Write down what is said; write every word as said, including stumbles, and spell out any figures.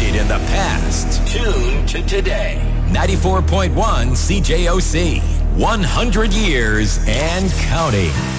decade in the past. Tune to today. ninety-four point one C J O C. one hundred years and counting.